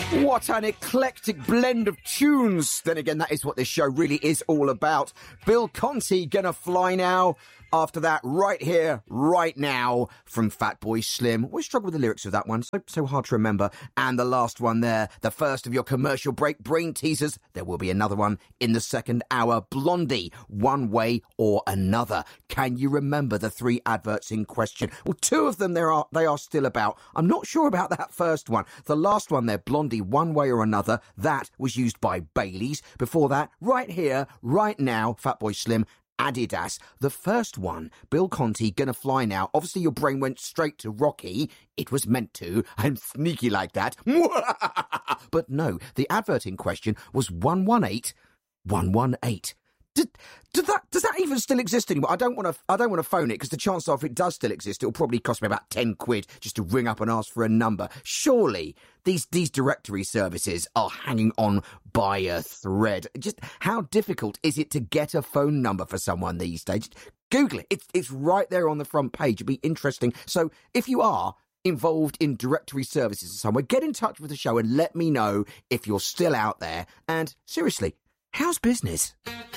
What an eclectic blend of tunes. Then again, that is what this show really is all about. Bill Conti, Gonna Fly Now. After that, Right Here, Right Now from Fatboy Slim. Always struggle with the lyrics of that one, so hard to remember. And the last one there, the first of your commercial break brain teasers. There will be another one in the second hour. Blondie, One Way or Another. Can you remember the three adverts in question? Well, two of them they are still about. I'm not sure about that first one. The last one there, Blondie, One Way or Another, that was used by Baileys. Before that, Right Here, Right Now, Fatboy Slim, Adidas. The first one, Bill Conti, Gonna Fly Now. Obviously, your brain went straight to Rocky. It was meant to. I'm sneaky like that. But no, the advert in question was 118 118. Does that even still exist anymore? I don't want to phone it, because the chance of it does still exist, it'll probably cost me about 10 quid just to ring up and ask for a number. Surely these directory services are hanging on by a thread. Just how difficult is it to get a phone number for someone these days? Google it. It's right there on the front page. It'd be interesting. So if you are involved in directory services somewhere, get in touch with the show and let me know if you're still out there. And seriously, how's business?